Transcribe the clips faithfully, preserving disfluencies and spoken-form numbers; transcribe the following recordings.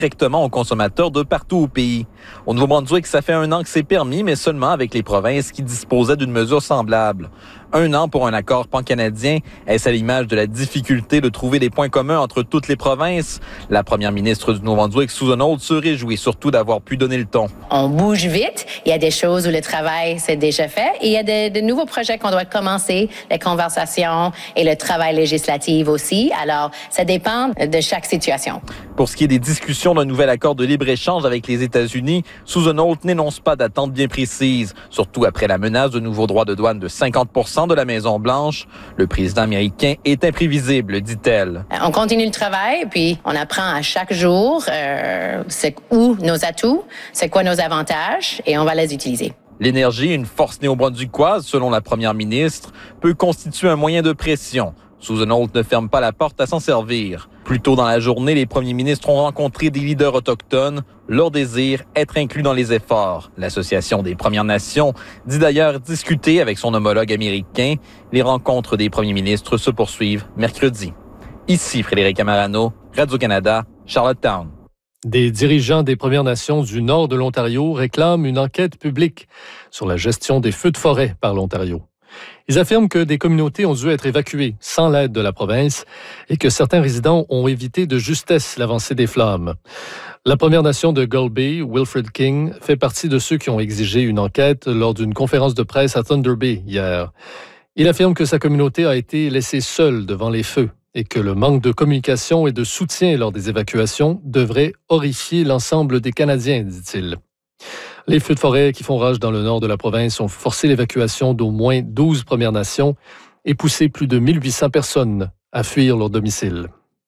directement aux consommateurs de partout au pays. Au Nouveau-Brunswick, ça fait un an que c'est permis, mais seulement avec les provinces qui disposaient d'une mesure semblable. Un an pour un accord pan-canadien, est-ce à l'image de la difficulté de trouver des points communs entre toutes les provinces? La première ministre du Nouveau-Brunswick, Susan Holt, se réjouit surtout d'avoir pu donner le ton. On bouge vite. Il y a des choses où le travail s'est déjà fait et il y a de, de nouveaux projets qu'on doit commencer, les conversations et le travail législatif aussi. Alors, ça dépend de chaque situation. Pour ce qui est des discussions d'un nouvel accord de libre-échange avec les États-Unis, Susan Holt n'énonce pas d'attente bien précise, surtout après la menace de nouveaux droits de douane de cinquante pour cent de la Maison-Blanche. Le président américain est imprévisible, dit-elle. On continue le travail, puis on apprend à chaque jour euh, c'est où nos atouts, c'est quoi nos avantages, et on va les utiliser. L'énergie, une force néo-brunswickoise, selon la première ministre, peut constituer un moyen de pression. Susan Holt ne ferme pas la porte à s'en servir. Plus tôt dans la journée, les premiers ministres ont rencontré des leaders autochtones. Leur désir, être inclus dans les efforts. L'Association des Premières Nations dit d'ailleurs discuter avec son homologue américain. Les rencontres des premiers ministres se poursuivent mercredi. Ici Frédéric Amarano, Radio-Canada, Charlottetown. Des dirigeants des Premières Nations du nord de l'Ontario réclament une enquête publique sur la gestion des feux de forêt par l'Ontario. Ils affirment que des communautés ont dû être évacuées sans l'aide de la province et que certains résidents ont évité de justesse l'avancée des flammes. La Première Nation de Gull Bay, Wilfred King, fait partie de ceux qui ont exigé une enquête lors d'une conférence de presse à Thunder Bay hier. Il affirme que sa communauté a été laissée seule devant les feux et que le manque de communication et de soutien lors des évacuations devrait horrifier l'ensemble des Canadiens, dit-il. Les feux de forêt qui font rage dans le nord de la province ont forcé l'évacuation d'au moins douze Premières Nations et poussé plus de mille huit cents personnes à fuir leur domicile.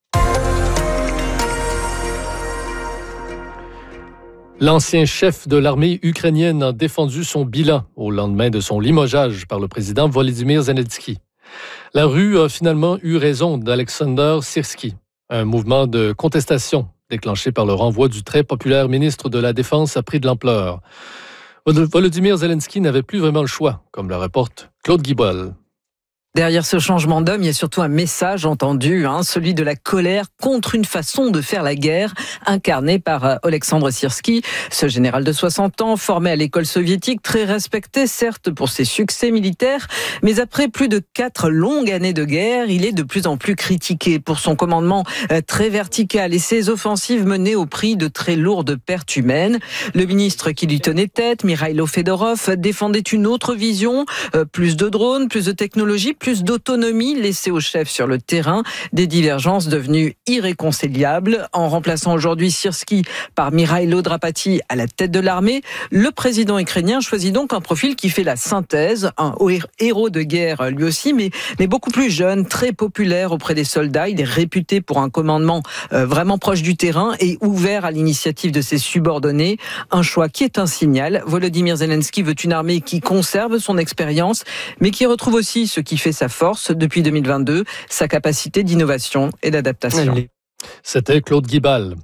L'ancien chef de l'armée ukrainienne a défendu son bilan au lendemain de son limogeage par le président Volodymyr Zelensky. La rue a finalement eu raison d'Alexander Syrski, un mouvement de contestation déclenché par le renvoi du très populaire ministre de la Défense a pris de l'ampleur. Volodymyr Zelensky n'avait plus vraiment le choix, comme le rapporte Claude Guibol. Derrière ce changement d'homme, il y a surtout un message entendu, hein, celui de la colère contre une façon de faire la guerre, incarnée par euh, Oleksandr Syrski. Ce général de soixante ans, formé à l'école soviétique, très respecté certes pour ses succès militaires, mais après plus de quatre longues années de guerre, il est de plus en plus critiqué pour son commandement euh, très vertical et ses offensives menées au prix de très lourdes pertes humaines. Le ministre qui lui tenait tête, Mikhailo Fedorov, défendait une autre vision, euh, plus de drones, plus de technologie, plus d'autonomie laissée au chef sur le terrain, des divergences devenues irréconciliables. En remplaçant aujourd'hui Syrski par Mikhailo Drapati à la tête de l'armée, le président ukrainien choisit donc un profil qui fait la synthèse, un héros de guerre lui aussi, mais, mais beaucoup plus jeune, très populaire auprès des soldats. Il est réputé pour un commandement euh, vraiment proche du terrain et ouvert à l'initiative de ses subordonnés. Un choix qui est un signal. Volodymyr Zelensky veut une armée qui conserve son expérience, mais qui retrouve aussi ce qui fait sa force depuis deux mille vingt-deux, sa capacité d'innovation et d'adaptation. C'était Claude Guibal.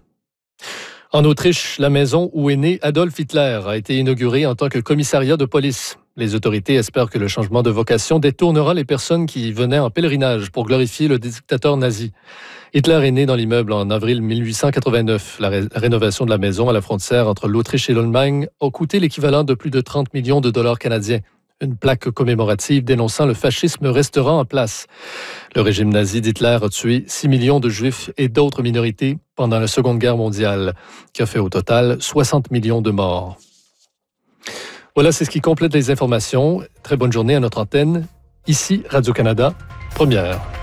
En Autriche, la maison où est né Adolf Hitler a été inaugurée en tant que commissariat de police. Les autorités espèrent que le changement de vocation détournera les personnes qui venaient en pèlerinage pour glorifier le dictateur nazi. Hitler est né dans l'immeuble en avril mille huit cent quatre-vingt-neuf. La, ré- la rénovation de la maison à la frontière entre l'Autriche et l'Allemagne a coûté l'équivalent de plus de trente millions de dollars canadiens. Une plaque commémorative dénonçant le fascisme restera en place. Le régime nazi d'Hitler a tué six millions de juifs et d'autres minorités pendant la Seconde Guerre mondiale, qui a fait au total soixante millions de morts. Voilà, c'est ce qui complète les informations. Très bonne journée à notre antenne. Ici, Radio-Canada, première.